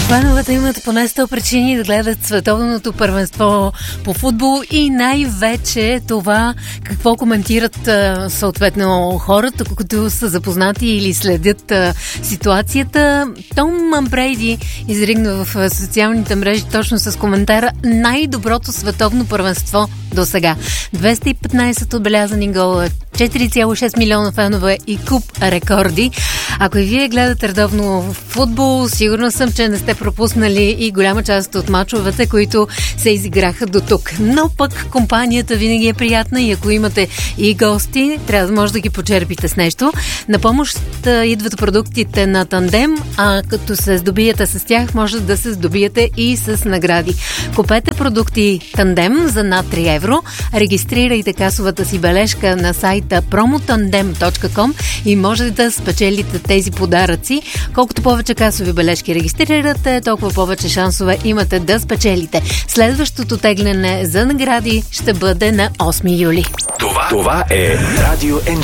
Фановете имат поне 100 причини да гледат световното първенство по футбол и най-вече това какво коментират съответно хората, които са запознати или следят ситуацията. Том Брейди изригна в социалните мрежи точно с коментара най-доброто световно първенство до сега. 215 отбелязани гола, 4,6 милиона фенове и куп рекорди. Ако и вие гледате редовно в футбол, сигурно съм, че не сте пропуснали и голяма част от мачовете, които се изиграха до тук. Но пък компанията винаги е приятна и ако имате и гости, трябва да може да ги почерпите с нещо. На помощ идват продуктите на Тандем, а като се здобиете с тях, може да се здобиете и с награди. Купете продукти Тандем за над 3 евро, регистрирайте касовата си бележка на сайта promotandem.com и можете да спечелите тези подаръци. Колкото повече касови бележки регистрирате, толкова повече шансове имате да спечелите. Следващото тегляне за награди ще бъде на 8 юли. Това е Радио